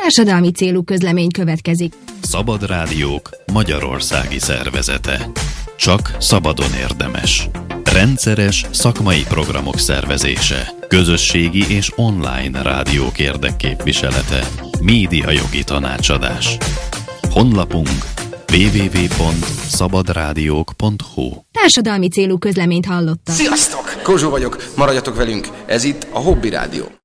Társadalmi célú közlemény következik. Szabad Rádiók magyarországi szervezete. Csak szabadon érdemes. Rendszeres szakmai programok szervezése. Közösségi és online rádiók érdekképviselete. Médiajogi tanácsadás. Honlapunk www.szabadrádiók.hu. Társadalmi célú közleményt hallottak. Sziasztok! Kozsó vagyok, maradjatok velünk, ez itt a Hobby Rádió.